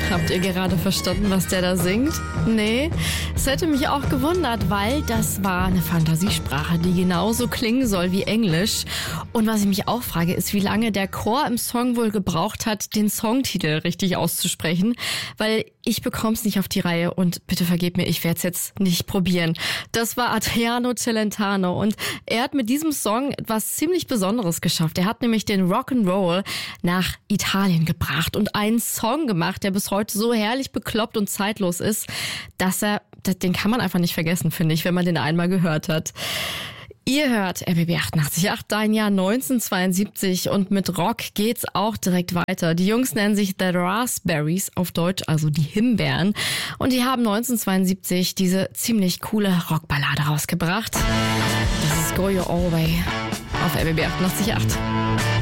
Habt ihr gerade verstanden, was der da singt? Nee, es hätte mich auch gewundert, weil das war eine Fantasiesprache, die genauso klingen soll wie Englisch. Und was ich mich auch frage, ist, wie lange der Chor im Song wohl gebraucht hat, den Songtitel richtig auszusprechen. Weil ich bekomm's nicht auf die Reihe und bitte vergebt mir, ich werde es jetzt nicht probieren. Das war Adriano Celentano und er hat mit diesem Song etwas ziemlich Besonderes geschafft. Er hat nämlich den Rock'n'Roll nach Italien gebracht und einen Song gemacht, der bis heute so herrlich bekloppt und zeitlos ist, dass den kann man einfach nicht vergessen, finde ich, wenn man den einmal gehört hat. Ihr hört RBB 88.8, dein Jahr 1972 und mit Rock geht's auch direkt weiter. Die Jungs nennen sich The Raspberries, auf Deutsch also die Himbeeren, und die haben 1972 diese ziemlich coole Rockballade rausgebracht. Das ist Go Your Own Way auf RBB 88.8.